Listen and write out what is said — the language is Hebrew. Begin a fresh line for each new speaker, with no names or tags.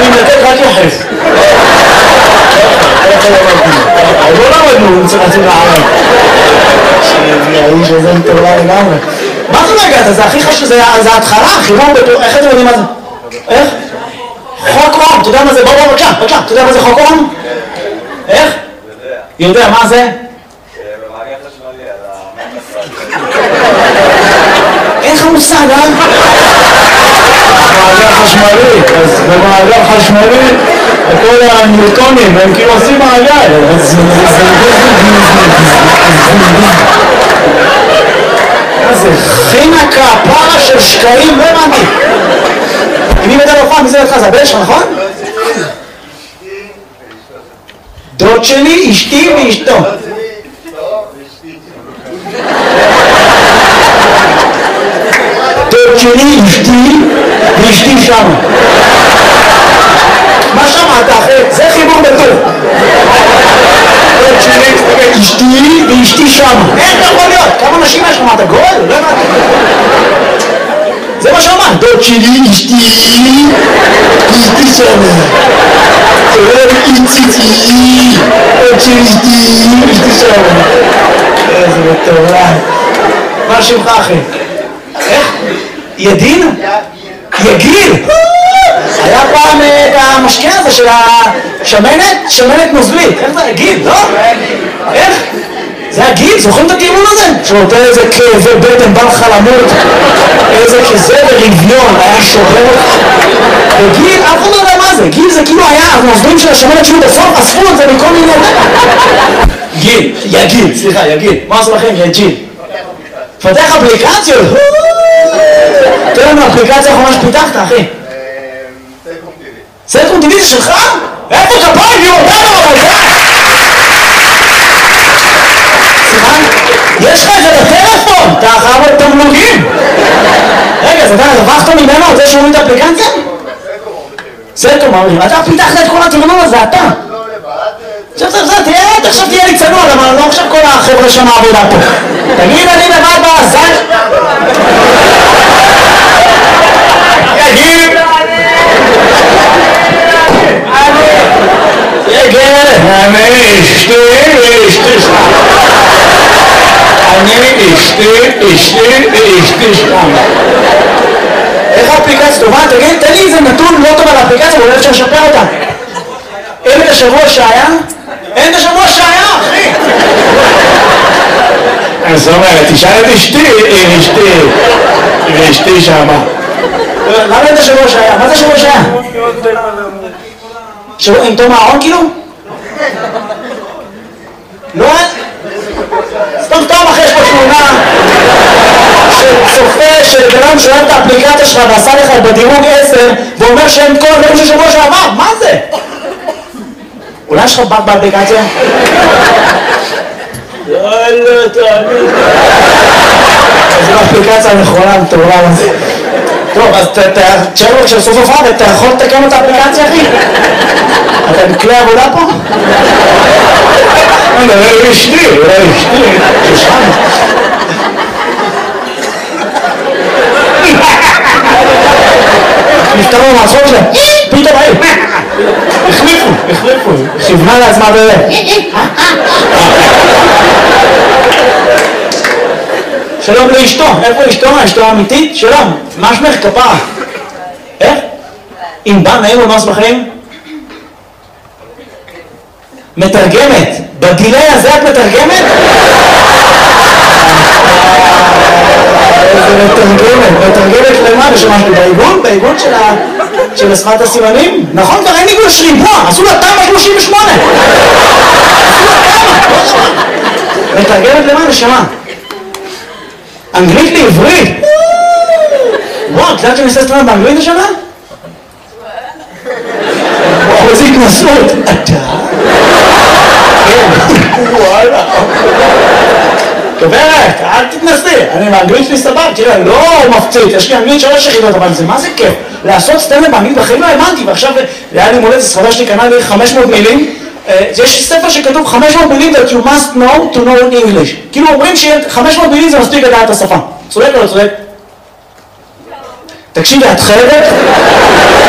אני מנתק רק יחס. לא למדנו, רצינו לערב. האיש הזה מטורלל לגמרי. מה זה רגע? זה הכי חשוב, זה ההתחלה, חיבור בטור, איך אתם יודעים מה זה? איך? חוק אום, אתה יודע מה זה? בוא, בבקשה, אתה יודע מה זה חוק אום? איך? יודע, מה זה?
במעגל חשמלי על המעגל.
אין לך מושג, אה? מעגל חשמלי, אז במעגל חשמלי, כל הניוטונים, הם כאילו עושים מעגל. זה חינקה, פרה של שקעים, לא הבנתי. מי מדע לא פעם, מי זה לדך? זה הבן שלך, נכון? דוד שלי, אשתי ואשתו. דוד שלי, אשתי ואשתי שם. מה שמעת אחי? זה חיבור בטוב. דוד שלי, אשתי ואשתי שם. איך זה יכול להיות? כמה נשים יש לך? מה אתה גול? לא הבנתי. זה מה שאמרת. דוד שלי, אשתי שם. איציצי, דוד שלי, אשתי שם. איזה מטורלל. מה שמך אחי? איך? ידין? יגיל? היה פעם את המשקיע הזה של השמנת? שמנת נוזלית. איך זה? יגיל, לא? איך? זה הגיל? זוכרים את הטיעון הזה? שנותן איזה כאבי בטן, בא לך למות, איזה כזה ברביון, היה שובר. וגיל, אף אחד לא יודע מה זה. גיל זה כאילו היה הנוזלים של השמנת שהוא בסוף אספו את זה מכל מיני... גיל, יגיל, סליחה, יגיל. מה עשו לכם? יגיל. פתח אפליקציות. תראה לנו אפליקציה האחרונה שפיתחת, אחי. סלקום טיווי זה שלך? איפה כפיים? היא אותנו אבל זה? סליחה? יש לך את זה בטלפון? אתה חייב את תמלוגים. רגע, אז אתה רווחת ממנו על זה שהוא את האפליקציה? סלקום אומרים, אתה פיתחת את כל התמלוג הזה, אתה. עכשיו תהיה לי צנוע, אבל לא עכשיו כל החבר'ה שם העבודה פה. תגיד, אני לבד בעזן. יגיד. יגיד. אני אשתי. איך האפליקציה טובה? תגיד, תן לי איזה נתון לא טוב על האפליקציה, ואולי אפשר לשפר אותה. אין את השבוע שהיה? אין את השבוע שהיה, אחי! אז זאת אומרת, תשאל את אשתי שמה. למה אין את השבוע שהיה? מה זה השבוע שהיה? שבוע עם תום הארון כאילו? לא? סתם אחרי יש פה תמונה של צופה של בנם שואל את האפליקציה שלך ועשה לך בדירוג 10 ואומר שאין כל הדברים של שבוע שעבר, מה זה? אולי יש לך בק באפליקציה? לא, תעני. זו האפליקציה הנכונה, מטורלל הזה. טוב, אז תשאר לו כשלסוף הופעה, אתה יכול לתקן את האפליקציה, אחי? אתה בכלי עבודה פה? אולי אשתי, ששם. נפתרו מהצחוק שלהם, פתאום היי, החליפו, כיוונה לעצמה שלום לאשתו, איפה אשתו? אשתו האמיתית? שלום, מה שמך כפרה? איך? אם בא נעים ומה שמחים? מתרגמת, בגילי הזה את מתרגמת? איזה מתרגמת למה? ושמשהו בעיגון? בעיגון של שפת הסימנים? נכון, כבר אין עיגון שריבוע, עשו לה תמ"א 38! מתרגמת למה? נשמה? אנגלית לעברית? וואו, את יודעת שאני עושה סטרנד באנגלית השנה? וואו, איזה התנסות! אתה? וואלה. גברת, אל תתנסי, אני באנגלית שלי סבבה, תראה, לא מפציץ, יש לי אנגלית 3 יחידות, אבל זה מה זה כיף? לעשות סטנדאפ באנגלית בחיים לא האמנתי, ועכשיו היה לי מולדת, ספרדה שלי קנה לי 500 מילים, יש ספר שכתוב 500 מילים that you must know to know English, כאילו אומרים ש500 מילים זה מספיק לדעת את השפה, צודק או לא צודק? תקשיבי, את חייבת?